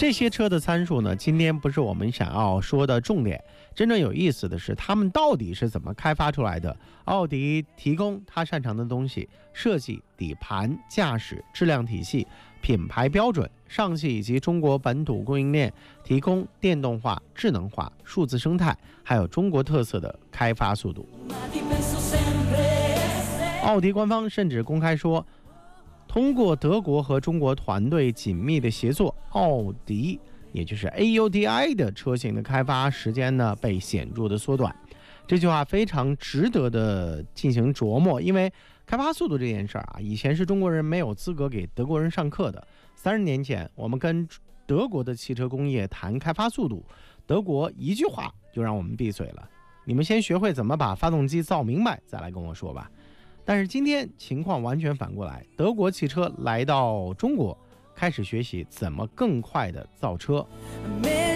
这些车的参数呢，今天不是我们想要说的重点。真正有意思的是，他们到底是怎么开发出来的？奥迪提供他擅长的东西：设计、底盘、驾驶、质量体系、品牌标准、上汽以及中国本土供应链提供电动化、智能化、数字生态，还有中国特色的开发速度。奥迪官方甚至公开说，通过德国和中国团队紧密的协作，奥迪也就是 AUDI 的车型的开发时间呢被显著的缩短。这句话非常值得的进行琢磨，因为开发速度这件事儿啊，以前是中国人没有资格给德国人上课的。30年前，我们跟德国的汽车工业谈开发速度，德国一句话就让我们闭嘴了：你们先学会怎么把发动机造明白，再来跟我说吧。但是今天情况完全反过来，德国汽车来到中国，开始学习怎么更快的造车。